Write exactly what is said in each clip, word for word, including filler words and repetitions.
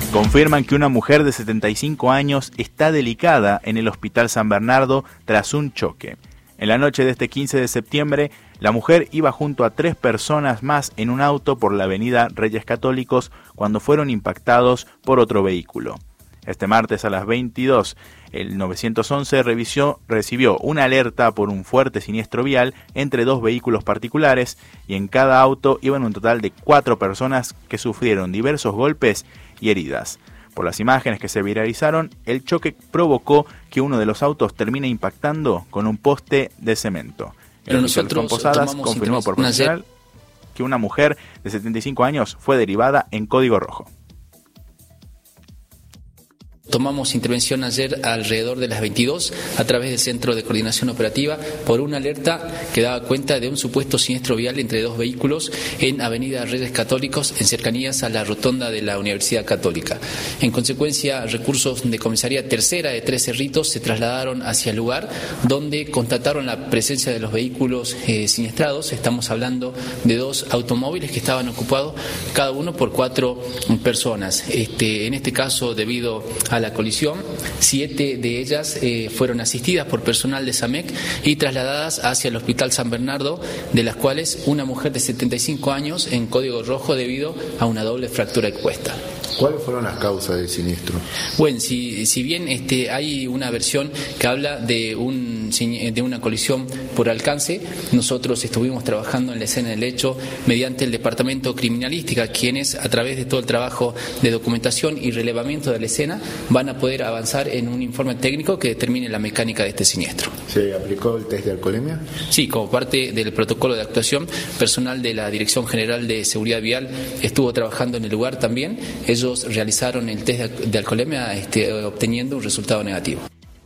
Confirman que una mujer de setenta y cinco años está delicada en el Hospital San Bernardo tras un choque. En la noche de este quince de septiembre, la mujer iba junto a tres personas más en un auto por la avenida Reyes Católicos cuando fueron impactados por otro vehículo. Este martes a las veintidós, el nueve once revisó, recibió una alerta por un fuerte siniestro vial entre dos vehículos particulares y en cada auto iban un total de cuatro personas que sufrieron diversos golpes y heridas. Por las imágenes que se viralizaron, el choque provocó que uno de los autos termine impactando con un poste de cemento. El Pero oficial nosotros Posadas confirmó por profesional que una mujer de setenta y cinco años fue derivada en código rojo. Tomamos intervención ayer alrededor de las veintidós a través del Centro de Coordinación Operativa por una alerta que daba cuenta de un supuesto siniestro vial entre dos vehículos en Avenida Reyes Católicos, en cercanías a la rotonda de la Universidad Católica. En consecuencia, recursos de comisaría tercera de Tres Cerritos se trasladaron hacia el lugar donde constataron la presencia de los vehículos eh, siniestrados. Estamos hablando de dos automóviles que estaban ocupados cada uno por cuatro personas. Este, en este caso, debido a la colisión, siete de ellas eh, fueron asistidas por personal de SAMEC y trasladadas hacia el Hospital San Bernardo, de las cuales una mujer de setenta y cinco años en código rojo debido a una doble fractura expuesta. ¿Cuáles fueron las causas del siniestro? Bueno, si, si bien este, hay una versión que habla de, un, de una colisión por alcance, nosotros estuvimos trabajando en la escena del hecho mediante el Departamento Criminalística, quienes a través de todo el trabajo de documentación y relevamiento de la escena van a poder avanzar en un informe técnico que determine la mecánica de este siniestro. ¿Se aplicó el test de alcoholemia? Sí, como parte del protocolo de actuación, personal de la Dirección General de Seguridad Vial estuvo trabajando en el lugar también. Ellos realizaron el test de alcoholemia este, obteniendo un resultado negativo.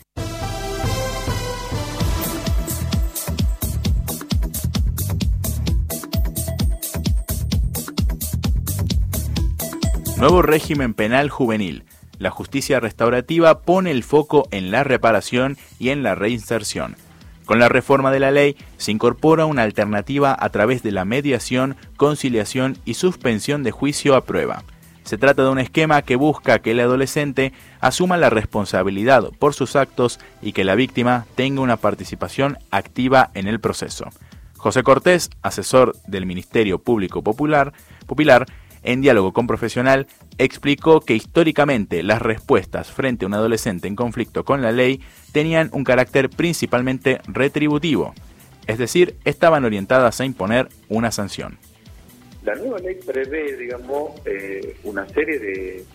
Nuevo régimen penal juvenil. La justicia restaurativa pone el foco en la reparación y en la reinserción. Con la reforma de la ley se incorpora una alternativa a través de la mediación, conciliación y suspensión de juicio a prueba. Se trata de un esquema que busca que el adolescente asuma la responsabilidad por sus actos y que la víctima tenga una participación activa en el proceso. José Cortés, asesor del Ministerio Público Popular, Popular, en diálogo con Profesional, explicó que históricamente las respuestas frente a un adolescente en conflicto con la ley tenían un carácter principalmente retributivo, es decir, estaban orientadas a imponer una sanción. La nueva ley prevé, digamos, eh, una serie de,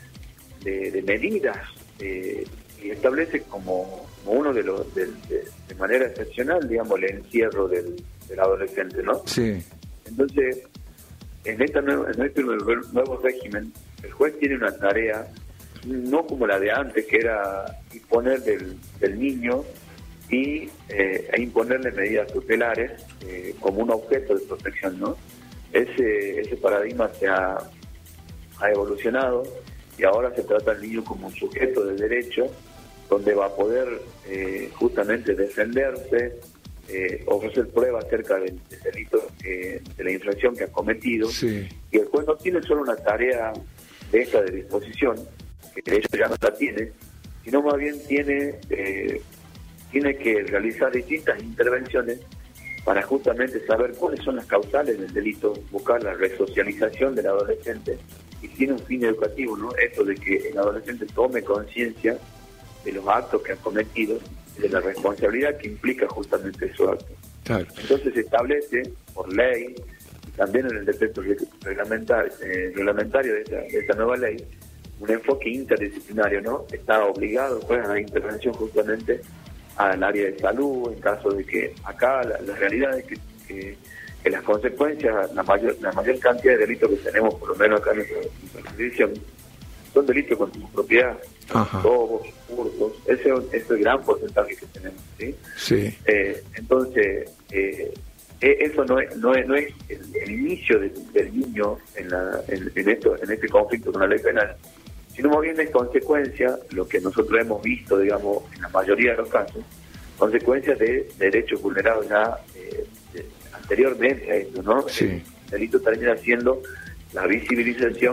de, de medidas eh, y establece como, como uno de los, de, de, de manera excepcional, digamos, el encierro del, del adolescente, ¿no? Sí. Entonces, en, esta nueva, en este nuevo régimen, el juez tiene una tarea, no como la de antes, que era imponer del, del niño y eh, e imponerle medidas tutelares eh, como un objeto de protección, ¿no? Ese, ese paradigma se ha, ha evolucionado y ahora se trata al niño como un sujeto de derecho donde va a poder eh, justamente defenderse, eh, ofrecer pruebas acerca del, del delito, eh, de la infracción que ha cometido. Sí. Y el juez no tiene solo una tarea de esta de disposición, que de hecho ya no la tiene, sino más bien tiene, eh, tiene que realizar distintas intervenciones para justamente saber cuáles son las causales del delito, buscar la resocialización del adolescente, y tiene un fin educativo, ¿no? Esto de que el adolescente tome conciencia de los actos que ha cometido y de la responsabilidad que implica justamente esos actos. Claro. Entonces se establece por ley, y también en el decreto reglamentario, eh, reglamentario de esta, de esta nueva ley, un enfoque interdisciplinario, ¿no? Está obligado pues, a la intervención justamente al área de salud, en caso de que acá la, la realidad es que, que, que las consecuencias, la mayor la mayor cantidad de delitos que tenemos, por lo menos acá en nuestra, nuestra jurisdicción, son delitos contra su propiedad, robos, hurtos, ese, ese es el gran porcentaje que tenemos, ¿sí? Sí. Eh, entonces, eh, eso no es, no es, no es el, el inicio de, del niño en, la, en, en, esto, en este conflicto con la ley penal, sino más bien es consecuencia, lo que nosotros hemos visto, digamos, en la mayoría de los casos, consecuencias de derechos vulnerados ya eh, de, anteriormente a esto, ¿no? Sí. El delito termina siendo la visibilización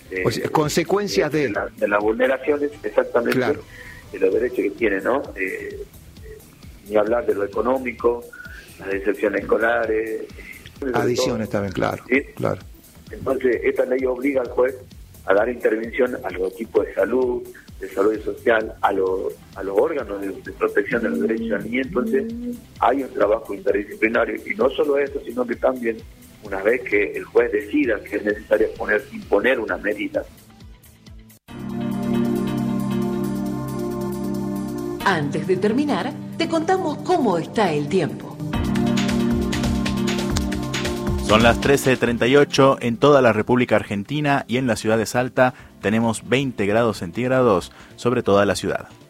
eh, o sea, consecuencias de, de, la, de las vulneraciones, exactamente, claro, de los derechos que tiene, ¿no? Eh, eh, ni hablar de lo económico, las deserciones escolares. Adiciones también, claro, ¿sí? claro. Entonces, esta ley obliga al juez a dar intervención a los equipos de salud, de salud social, a los, a los órganos de, de protección de los derechos de la niñez. Entonces, hay un trabajo interdisciplinario, y no solo eso, sino que también, una vez que el juez decida que es necesario poner, imponer una medida. Antes de terminar, te contamos cómo está el tiempo. Son las trece treinta y ocho en toda la República Argentina y en la ciudad de Salta tenemos veinte grados centígrados sobre toda la ciudad.